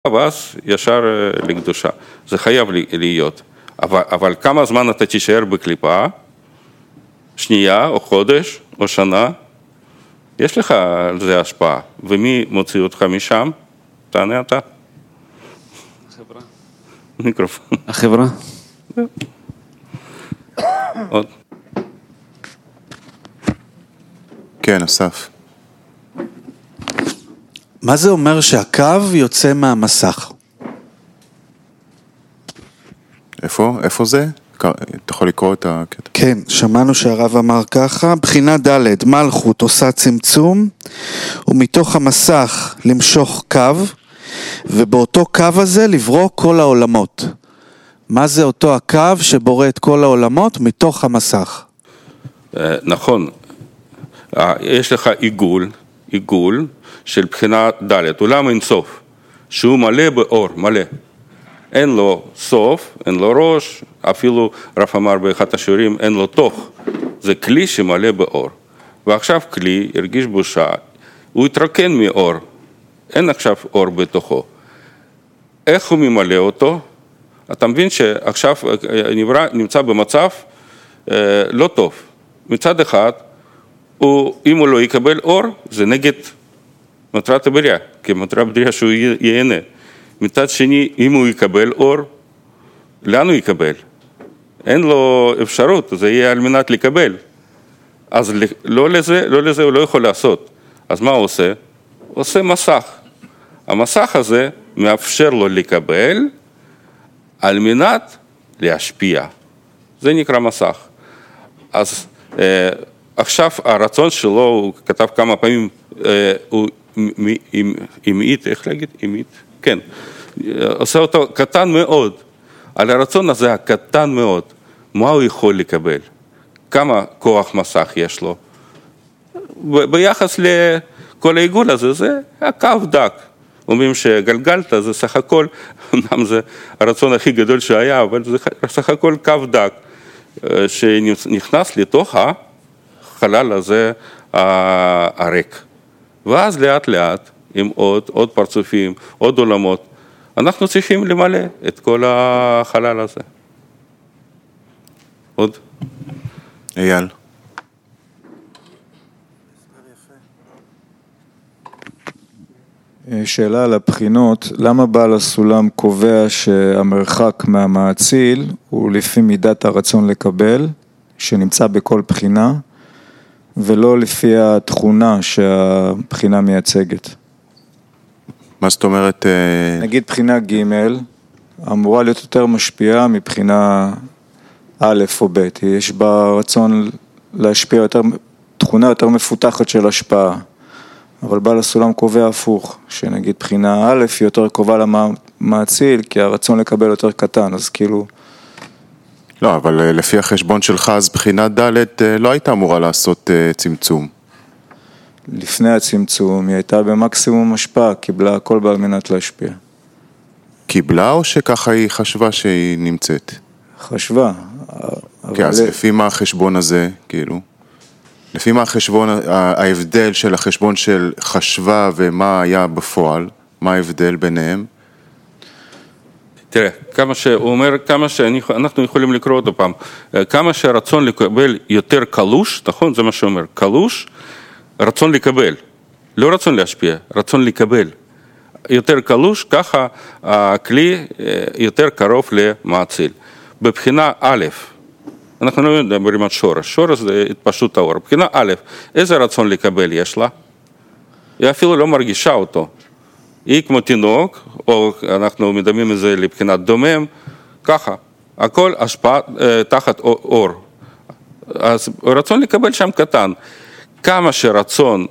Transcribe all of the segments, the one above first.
ואז ישר לקדושה. זה חייב להיות. אבל כמה זמן אתה תישאר בקליפה? שנייה, או חודש, או שנה? יש לך על זה השפעה. ומי מוציא אותך משם? תענה אתה. החברה. מיקרופון. החברה. עוד. כן, אסף. מה זה אומר שהקו יוצא מהמסך? איפה זה? אתה יכול לקרוא את הקטע? כן, שמענו שהרב אמר ככה, בחינה ד' מלכות עושה צמצום, ומתוך המסך למשוך קו, ובאותו קו הזה לברוא כל העולמות. מה זה אותו הקו שבורא את כל העולמות מתוך המסך? נכון, יש לך עיגול של בחינה ד', עולם אינסוף, שהוא מלא באור, מלא. אין לו סוף, אין לו ראש, אפילו רב אמר באחד השיעורים, אין לו תוך. זה כלי שמלא באור. ועכשיו כלי הרגיש בושה, הוא התרוקן מאור, אין עכשיו אור בתוכו. איך הוא ממלא אותו? אתה מבין שעכשיו נמצא במצב לא טוב. מצד אחד, אם הוא לא יקבל אור, זה נגד מטרת הבריאה, כי מטרת הבריאה שהוא ייהנה. מצד שני, אם הוא יקבל אור, לאן הוא יקבל? אין לו אפשרות, זה יהיה על מנת לקבל. אז לא לזה הוא לא יכול לעשות. אז מה הוא עושה? הוא עושה מסך. המסך הזה מאפשר לו לקבל על מנת להשפיע. זה נקרא מסך. אז עכשיו הרצון שלו, הוא כתב כמה פעמים, הוא אימית, איך להגיד? אימית? כן. עושה אותו קטן מאוד. על הרצון הזה הקטן מאוד, מה הוא יכול לקבל? כמה כוח מסך יש לו? ביחס לכל העיגול הזה, זה הקו דק. אומרים שגלגלת, זה סך הכל, אמנם זה הרצון הכי גדול שהיה, אבל זה סך הכל קו דק, שנכנס לתוך החלל הזה הריק. ואז לאט לאט, עם עוד פרצופים, עוד עולמות, אנחנו צריכים למלא את כל החלל הזה. עוד? אייל. שאלה על הבחינות, למה בעל הסולם קובע שהמרחק מהמאציל הוא לפי מידת הרצון לקבל, שנמצא בכל בחינה, ולא לפי התכונה שהבחינה מייצגת? מה זאת אומרת? נגיד בחינה ג' אמורה להיות יותר משפיעה מבחינה א' או ב', יש בה רצון להשפיע יותר, תכונה יותר מפותחת של השפעה. אבל בעל הסולם קובע הפוך, שנגיד בחינה א' היא יותר קרובה למאציל, כי הרצון לקבל יותר קטן, אז כאילו... לא, אבל לפי החשבון שלך, אז בחינה ד' לא הייתה אמורה לעשות צמצום. לפני הצמצום, היא הייתה במקסימום השפעה, קיבלה הכל בעל מנת להשפיע. קיבלה או שככה היא חשבה שהיא נמצאת? חשבה. כן, אז לפי מה החשבון הזה, כאילו? לפי מה החשבון, ההבדל של החשבון של חשבה ומה היה בפועל, מה ההבדל ביניהם? תראה, הוא אומר, כמה שאנחנו יכולים לקרוא אותו פעם, כמה שהרצון לקבל יותר קלוש, נכון? זה מה שאומר, קלוש, רצון לקבל, לא רצון להשפיע, רצון לקבל. יותר קלוש, ככה הכלי יותר קרוב למאציל. בבחינה א', אנחנו לא מדברים על שורש, שורש זה התפשטות האור. בחינה א', איזה רצון לקבל יש לה? היא אפילו לא מרגישה אותו. היא כמו תינוק, או אנחנו מדמים את זה לבחינת דומם, ככה, הכל השפעה תחת אור. אז רצון לקבל שם קטן. כמה שרצון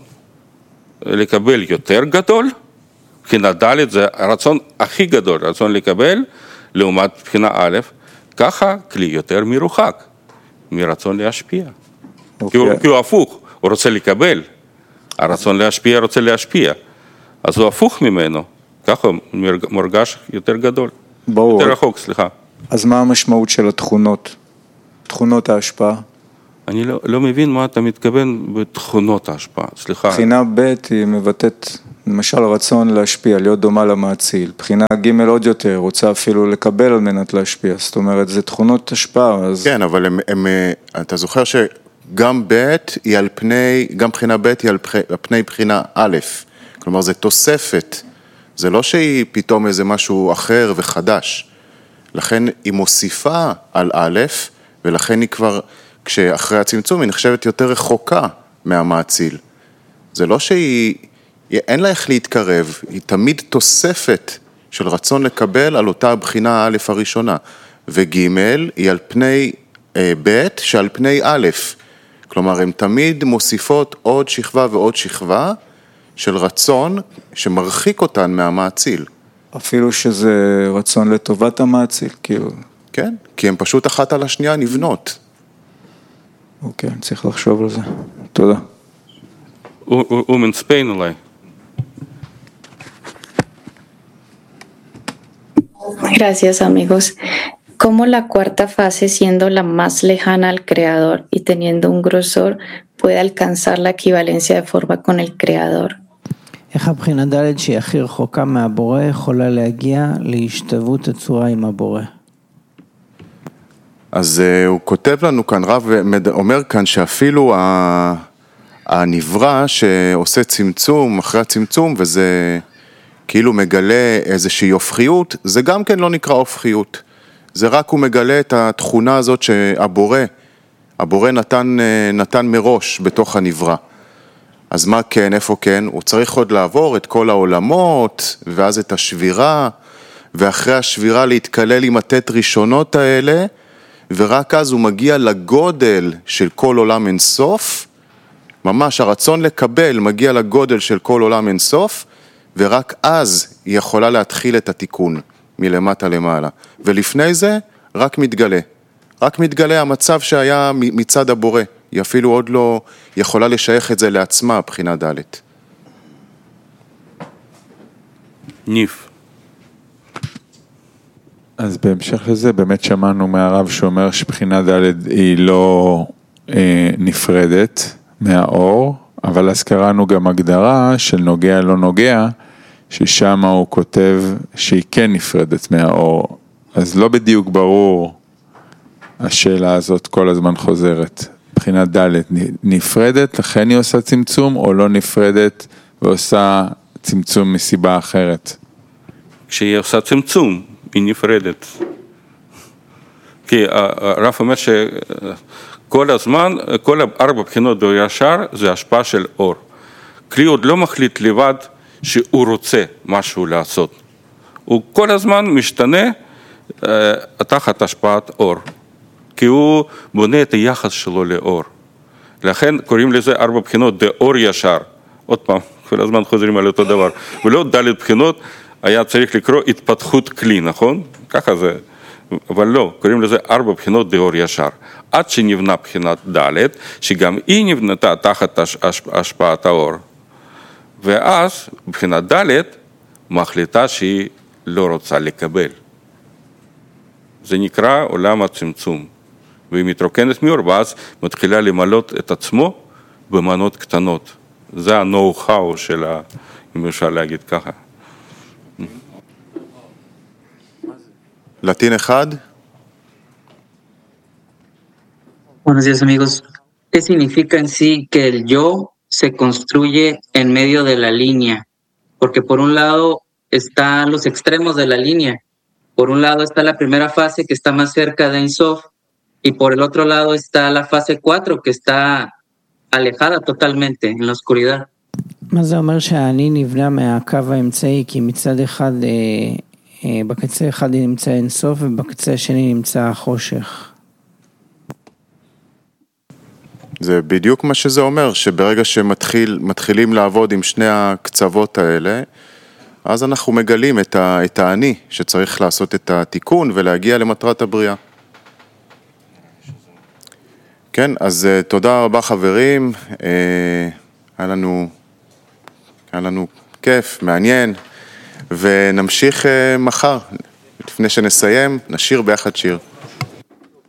לקבל יותר גדול, בחינה ד' זה הרצון הכי גדול, רצון לקבל, לעומת בחינה א', ככה כלי יותר מרוחק, מרצון להשפיע. כי הוא הפוך, הוא רוצה לקבל, הרצון להשפיע רוצה להשפיע, אז הוא הפוך ממנו, ככה הוא מורגש יותר גדול, ברור. יותר רחוק, סליחה. אז מה המשמעות של התכונות? תכונות ההשפעה? אני לא מבין מה אתה מתכוון בתכונות ההשפעה, סליחה. בחינה ב' היא מבטאת למשל רצון להשפיע, להיות דומה למאציל. בחינה ג' עוד יותר, רוצה אפילו לקבל על מנת להשפיע. זאת אומרת, זה תכונות השפעה. אז... כן, אבל אתה זוכר שגם ב' היא על פני, גם בחינה ב' היא על פני בחינה א'. כלומר, זה תוספת. זה לא שהיא פתאום איזה משהו אחר וחדש. לכן היא מוסיפה על א', ולכן היא כבר, כשאחרי הצמצום, היא נחשבת יותר רחוקה מהמאציל. זה לא שהיא, אין לה איך להתקרב, היא תמיד תוספת של רצון לקבל על אותה הבחינה א' הראשונה. וג' היא על פני ב' שעל פני א'. כלומר, הן תמיד מוסיפות עוד שכבה ועוד שכבה של רצון שמרחיק אותן מהמאציל. אפילו שזה רצון לטובת המאציל, כאילו. כן, כי הן פשוט אחת על השנייה נבנות. אוקיי, צריך לחשוב על זה. תודה. הוא מנספיין אולי. Gracias, amigos. ¿Cómo la cuarta fase, siendo la más lejana al creador y teniendo un grosor, puede alcanzar la equivalencia de forma con el creador? איך הבחינה ד' שהיא הכי רחוקה מהבורא יכולה להגיע להשתוות הצורה עם הבורא? אז הוא כותב לנו כאן, רב אומר כאן שאפילו הנברא שעושה צמצום אחרי הצמצום, וזה כאילו מגלה איזושהי הופכיות, זה גם כן לא נקרא הופכיות. זה רק הוא מגלה את התכונה הזאת שהבורא נתן מראש בתוך הנברא. אז מה כן, איפה כן? הוא צריך עוד לעבור את כל העולמות, ואז את השבירה, ואחרי השבירה להתקלל עם התת ראשונות האלה, ורק אז הוא מגיע לגודל של כל עולם אינסוף, ממש הרצון לקבל מגיע לגודל של כל עולם אינסוף, ורק אז היא יכולה להתחיל את התיקון מלמטה למעלה. ולפני זה רק מתגלה המצב שהיה מצד הבורא. היא אפילו עוד לא יכולה לשייך את זה לעצמה, בחינה ד'. ניף. אז בהמשך לזה באמת שמענו מהרב שאומר שבחינה ד' היא לא נפרדת מהאור, אבל אז קראנו גם הגדרה של נוגע לא נוגע, ששם הוא כותב שהיא כן נפרדת מהאור. אז לא בדיוק ברור השאלה הזאת כל הזמן חוזרת. בחינה ד' נפרדת, לכן היא עושה צמצום, או לא נפרדת ועושה צמצום מסיבה אחרת? כשהיא עושה צמצום, היא נפרדת. כי הרב אומר שכל הזמן, כל 4 בחינות באור ישר, זה השפעה של אור. כלי עוד לא מחליט לבד שהוא רוצה משהו לעשות. הוא כל הזמן משתנה תחת השפעת אור. כי הוא בונה את היחס שלו לאור. לכן קוראים לזה 4 בחינות, דאור ישר. עוד פעם, כל הזמן חוזרים על אותו דבר. ולא ד' בחינות, היה צריך לקרוא התפתחות כלי, נכון? ככה זה. אבל לא, קוראים לזה 4 בחינות דאור ישר. עד שנבנה בחינת ד', שגם היא נבנתה תחת השפעת האור. ואז בחינת ד' מחליטה שהיא לא רוצה לקבל. זה נקרא עולם הצמצום. והיא מתרוקנת מאור, ואז מתחילה למלות את עצמו במנות קטנות. זה ה-know-how שלה, אם אפשר להגיד ככה. לטין אחד? Buenos días, amigos. ¿Qué significa en sí que el yo se construye en medio de la línea? Porque por un lado están los extremos de la línea. Por un lado está la primera fase que está más cerca de Ein Sof, y por el otro lado está la fase 4 que está alejada totalmente en la oscuridad. מה זה אומר שהאני נבנה מהקו האמצעי, כי מצד אחד, בקצה אחד נמצא אין סוף, ובקצה השני נמצא החושך. זה בדיוק מה שזה אומר, שברגע שמתחילים לעבוד עם שני הקצוות האלה, אז אנחנו מגלים את האני, שצריך לעשות את התיקון ולהגיע למטרת הבריאה. כן, אז תודה רבה חברים, היה לנו כיף, מעניין, ונמשיך מחר. לפני שנסיים, נשיר ביחד שיר.